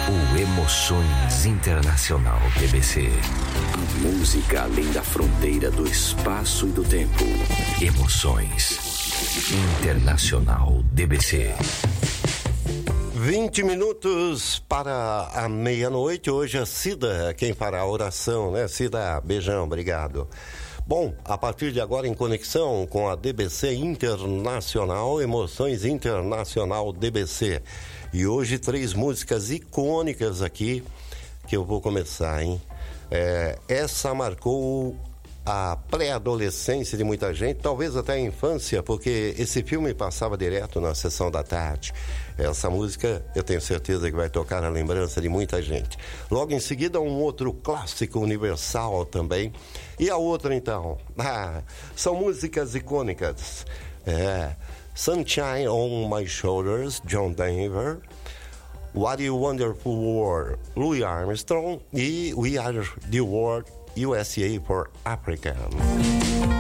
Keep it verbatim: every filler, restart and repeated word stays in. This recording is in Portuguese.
O Emoções Internacional D B C. A música além da fronteira do espaço e do tempo. Emoções Internacional D B C. vinte minutos para a meia-noite. Hoje a Cida, quem fará a oração, né? Cida, beijão, obrigado. Bom, a partir de agora em conexão com a D B C Internacional, Emoções Internacional D B C. E hoje três músicas icônicas aqui que eu vou começar, hein? É, essa marcou a pré-adolescência de muita gente, talvez até a infância, porque esse filme passava direto na sessão da tarde. Essa música eu tenho certeza que vai tocar na lembrança de muita gente. Logo em seguida, um outro clássico universal também. E a outra, então? Ah, são músicas icônicas. É, Sunshine on My Shoulders, John Denver. What a Wonderful World, Louis Armstrong. E We Are the World, U S A for Africa.